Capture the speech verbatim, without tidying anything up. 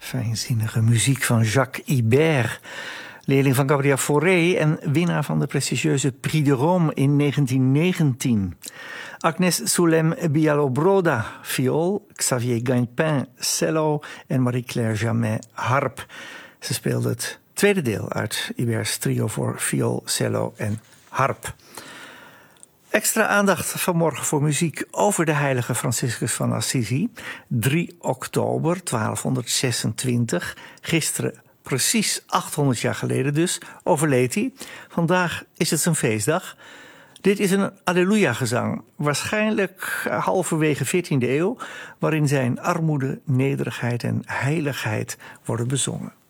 Fijnzinnige muziek van Jacques Ibert, leerling van Gabriel Fauré en winnaar van de prestigieuze Prix de Rome in negentien negentien. Agnès Soulem Bialobroda, viool, Xavier Gainpin, cello en Marie-Claire Jamet, harp. Ze speelde het tweede deel uit Ibert's trio voor viool, cello en harp. Extra aandacht vanmorgen voor muziek over de heilige Franciscus van Assisi. drie oktober twaalfhonderdzesentwintig, gisteren precies achthonderd jaar geleden dus, overleed hij. Vandaag is het zijn feestdag. Dit is een Alleluia-gezang, waarschijnlijk halverwege veertiende eeuw, waarin zijn armoede, nederigheid en heiligheid worden bezongen.